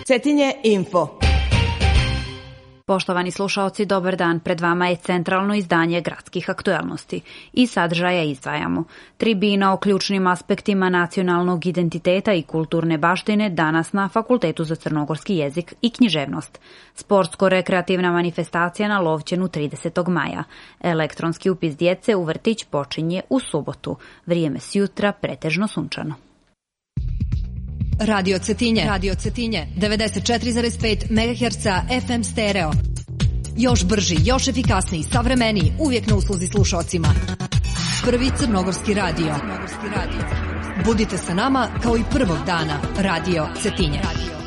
Cetinje Info. Poštovani slušaoci, dobar dan. Pred vama je centralno izdanje gradskih aktuelnosti. Iz sadržaja izdvajamo: tribina o ključnim aspektima nacionalnog identiteta i kulturne baštine danas na Fakultetu za crnogorski jezik i književnost. Sportsko-rekreativna manifestacija na Lovćenu 30. maja. Elektronski upis djece u vrtić počinje u subotu. Vrijeme sjutra pretežno sunčano. Radio Cetinje, 94,5 MHz FM stereo. Još brži, još efikasniji, savremeniji, uvijek na usluzi slušalcima. Prvi crnogorski radio. Budite sa nama kao i prvog dana. Radio Cetinje.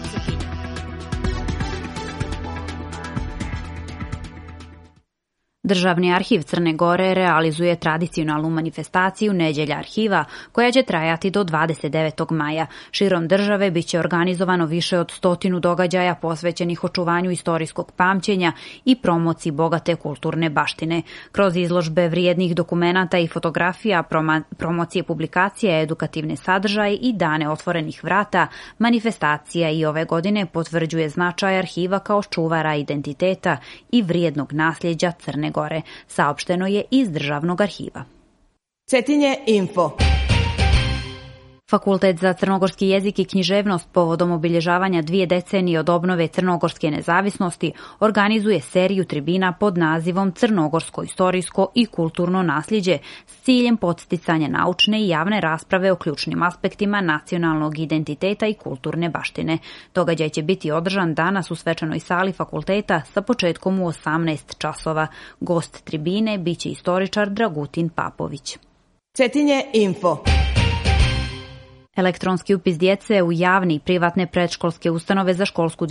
Državni arhiv Crne Gore realizuje tradicionalnu manifestaciju Nedjelja arhiva koja će trajati do 29. maja. Širom države biće organizovano više od 100 događaja posvećenih očuvanju istorijskog pamćenja i promociji bogate kulturne baštine. Kroz izložbe vrijednih dokumenata i fotografija, promocije publikacije, edukativne sadržaje i dane otvorenih vrata, manifestacija i ove godine potvrđuje značaj arhiva kao čuvara identiteta i vrijednog nasljeđa Crne Gore, saopšteno je iz Državnog arhiva. Cetinje Info. Fakultet za crnogorski jezik i književnost povodom obilježavanja 2 decenije od obnove crnogorske nezavisnosti organizuje seriju tribina pod nazivom Crnogorsko istorijsko i kulturno nasljeđe s ciljem podsticanja naučne i javne rasprave o ključnim aspektima nacionalnog identiteta i kulturne baštine. Događaj će biti održan danas u svečanoj sali fakulteta sa početkom u 18 časova. Gost tribine biće istoričar Dragutin Papović. Cetinje Info. Elektronski upis djece u javne i privatne predškolske ustanove za školsku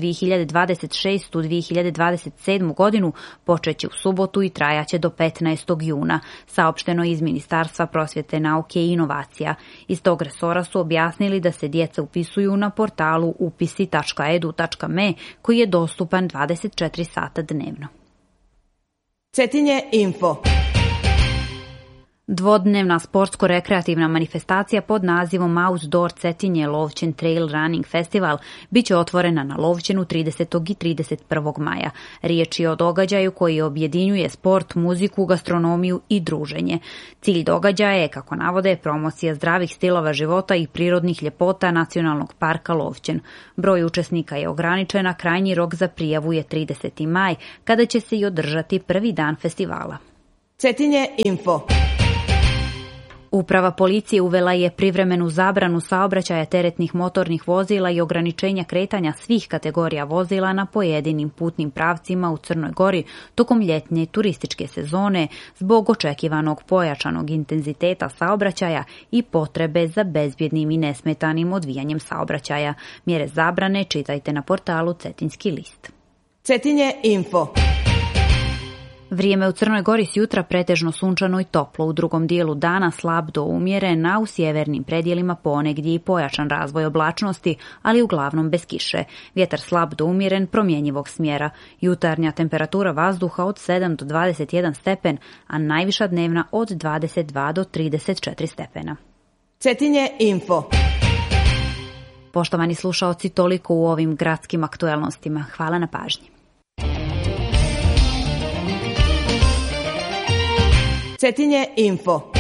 2026-2027 godinu počeće u subotu i trajaće do 15. juna, saopšteno iz Ministarstva prosvjete, nauke i inovacija. Iz tog resora su objasnili da se djeca upisuju na portalu upisi.edu.me koji je dostupan 24 sata dnevno. Cetinje Info. Dvodnevna sportsko-rekreativna manifestacija pod nazivom Outdoor Cetinje Lovćen Trail Running Festival biće otvorena na Lovćenu 30. i 31. maja. Riječ je o događaju koji objedinjuje sport, muziku, gastronomiju i druženje. Cilj događaja je, kako navode, promocija zdravih stilova života i prirodnih ljepota Nacionalnog parka Lovćen. Broj učesnika je ograničen, a krajnji rok za prijavu je 30. maj, kada će se i održati prvi dan festivala. Cetinje Info. Uprava policije uvela je privremenu zabranu saobraćaja teretnih motornih vozila i ograničenja kretanja svih kategorija vozila na pojedinim putnim pravcima u Crnoj Gori tokom ljetnje turističke sezone zbog očekivanog pojačanog intenziteta saobraćaja i potrebe za bezbjednim i nesmetanim odvijanjem saobraćaja. Mjere zabrane čitajte na portalu Cetinski list. Cetinje Info. Vrijeme u Crnoj Gori s jutra pretežno sunčano i toplo, u drugom dijelu dana slab do umjeren, a u sjevernim predjelima ponegdje i pojačan razvoj oblačnosti, ali uglavnom bez kiše. Vjetar slab do umjeren, promjenjivog smjera. Jutarnja temperatura vazduha od 7 do 21 stepen, a najviša dnevna od 22 do 34 stepena. Cetinje Info. Poštovani slušaoci, toliko u ovim gradskim aktuelnostima. Hvala na pažnji. Cetinje Info.